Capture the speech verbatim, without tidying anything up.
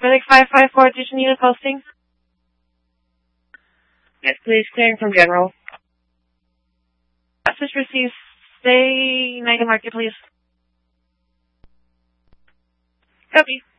Medic five five four, addition unit posting. Yes, please, clearing from General. Message received. Stay Night Market, please. Copy.